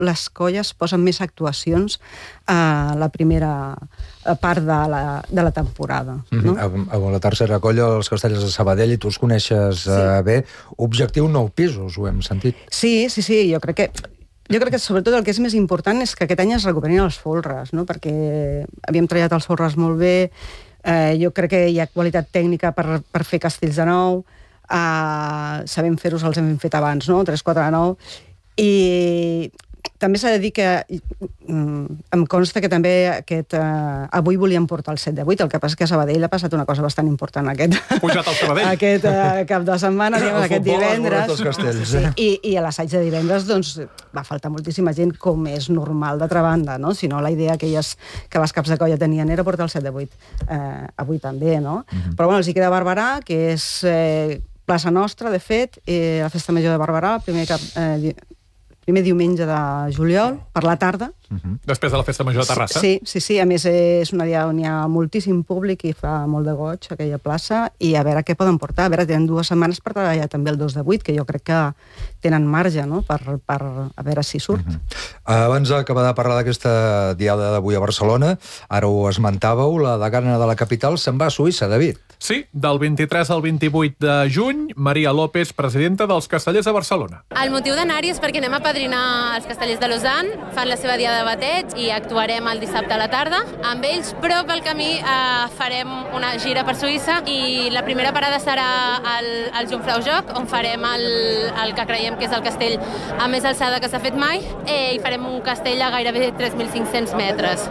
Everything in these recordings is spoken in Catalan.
les colles posen més actuacions a la primera part de la temporada. No? A la tercera colla, els Castellers de Sabadell, i tu els coneixes bé. Objectiu 9 pisos, ho hem sentit. Sí, jo crec que sobretot el que és més important és que aquest any es recuperin els folres, no? Perquè havíem treballat els folres molt bé, jo crec que hi ha qualitat tècnica per fer castells de nou, sabem fer-los, els hem fet abans, no? 3, 4 de 9, i també s'ha de dir que em consta que també avui volíem portar el 7 de 8, el que passa és que a Sabadell ha passat una cosa bastant important aquest cap de setmana, aquest divendres. I a l'assaig de divendres doncs, va faltar moltíssima gent, com és normal d'altra banda, no? Si no, la idea que les caps de colla tenien era portar el 7 de 8 avui també, no? Però bueno, els hi queda Barberà, que és plaça nostra, de fet, la festa major de Barberà, primer diumenge de juliol, per la tarda. Després de la festa major de Terrassa? Sí. A més, és una dia on hi ha moltíssim públic i fa molt de goig aquella plaça, i a veure què poden portar. A veure, tenen 2 setmanes per treballar també el 2 de 8, que jo crec que tenen marge, no?, per a veure si surt. Abans d'acabar de parlar d'aquesta diada d'avui a Barcelona, ara ho esmentàveu, la degana de la capital se'n va a Suïssa, David. Sí, del 23 al 28 de juny, Maria López, presidenta dels Castellers de Barcelona. El motiu d'anar-hi és perquè anem a padrinar els Castellers de Lausanne, fan la seva dia de bateig i actuarem el dissabte a la tarda amb ells, però pel camí farem una gira per Suïssa i la primera parada serà al Jungfraujoch, on farem el que creiem que és el castell amb més alçada que s'ha fet mai, i farem un castell a gairebé 3.500 metres.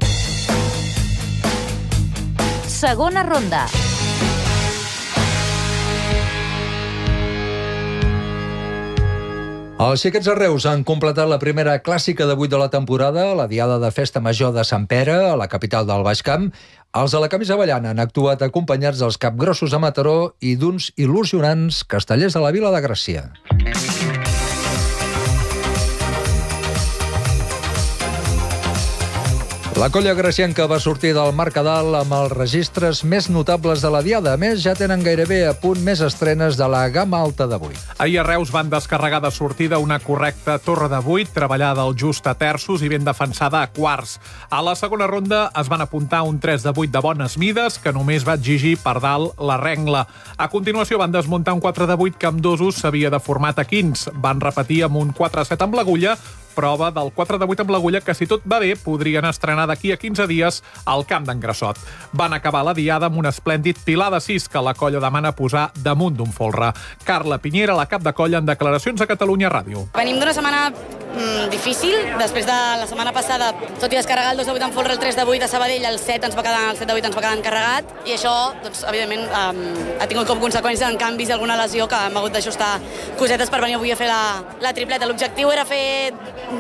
Segona ronda. Els Xiquets de Reus han completat la primera clàssica de 8 de la temporada, la diada de Festa Major de Sant Pere, a la capital del Baix Camp. Els de la camisa avellana han actuat acompanyats dels capgrossos a Mataró i d'uns il·lusionants castellers de la Vila de Gràcia. La colla gracienca va sortir del Mercadal amb els registres més notables de la diada. A més, ja tenen gairebé a punt més estrenes de la gamma alta de 8. Ahir a Reus van descarregar de sortida una correcta torre de 8, treballada al just a terços i ben defensada a quarts. A la segona ronda es van apuntar un 3 de 8 de bones mides, que només va exigir per dalt la rengla. A continuació van desmuntar un 4 de 8 que amb dosos s'havia de format a quins. Van repetir amb un 4 de 7 amb l'agulla, prova del 4 de 8 amb l'agulla que, si tot va bé, podrien estrenar d'aquí a 15 dies al Camp d'en Grassot. Van acabar la diada amb un esplèndid pilar de 6 que la colla demana posar damunt d'un folre. Carla Pinyera, la cap de colla, en declaracions a Catalunya Ràdio. Venim d'una setmana difícil. Després de la setmana passada, tot i descarregar el 2 de 8 en folre, el 3 de 8 a Sabadell, el 7 de 8 ens va quedar encarregat, i això, doncs, evidentment, ha tingut com conseqüència en canvis i alguna lesió que hem hagut d'ajustar cosetes per venir avui a fer la tripleta. L'objectiu era fer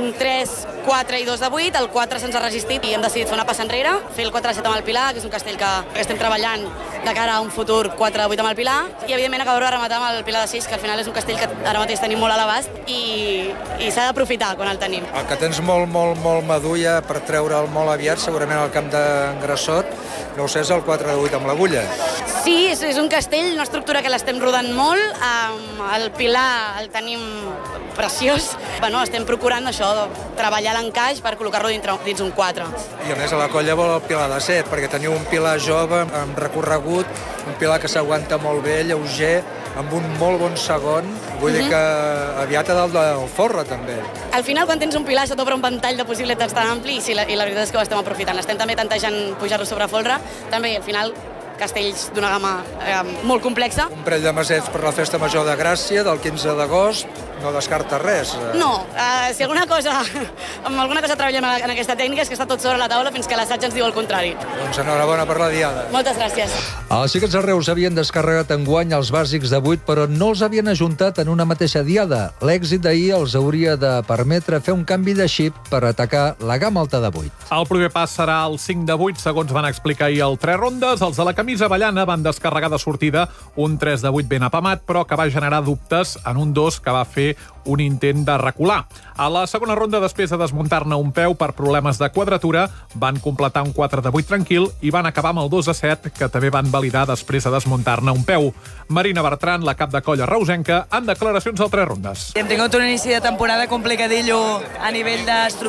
3, 4 i 2 de 8, el 4 se'ns ha resistit i hem decidit fer una passa enrere, fer el 4 de 7 amb el Pilar, que és un castell que estem treballant de cara a un futur 4 de 8 amb el Pilar, i evidentment acabar de rematar amb el Pilar de 6, que al final és un castell que ara mateix tenim molt a l'abast i s'ha d'aprofitar quan el tenim. El que tens molt madur ja per treure'l molt aviat, segurament al Camp d'en Grassot, no ho sé, és el 4 de 8 amb l'agulla. Sí, és un castell, una estructura que l'estem rodant molt, el Pilar el tenim preciós. Bueno, estem procurant això, treballar l'encaix per col·locar-lo dins un 4. I a més a la colla vol el Pilar de 7, perquè teniu un Pilar jove amb recorregut, un Pilar que s'aguanta molt bé, lleuger, amb un molt bon segon. Vull dir que aviat a dalt del folre, també. Al final, quan tens un Pilar, se t'obre un ventall de possibilitats tan ampli i la veritat és que ho estem aprofitant. Estem també tantejant pujar-lo sobre folre. També, al final, castells d'una gamma molt complexa. Un parell de mesets per la Festa Major de Gràcia, del 15 d'agost, no descarta res. No, si amb alguna cosa treballem en aquesta tècnica és que està tot sobre la taula fins que l'assaig ens diu el contrari. Doncs enhorabona per la diada. Moltes gràcies. Els Xiquets de Reus havien descarregat enguany els bàsics de 8, però no els havien ajuntat en una mateixa diada. L'èxit d'ahir els hauria de permetre fer un canvi de xip per atacar la gamma alta de 8. El primer pas serà el 5 de 8, segons van explicar ahir el 3 rondes. Els de la camisa avellana van descarregar de sortida un 3 de 8 ben apamat, però que va generar dubtes en un 2 que va fer ser un intent de recular. A la segona ronda, després de desmuntar-ne un peu per problemes de quadratura, van completar un 4 de 8 tranquil i van acabar amb el 2 de 7, que també van validar després de desmuntar-ne un peu. Marina Bertran, la cap de colla reusenca, en declaracions al 3 rondes. Hem tingut un inici de temporada complicadillo a nivell d'estructura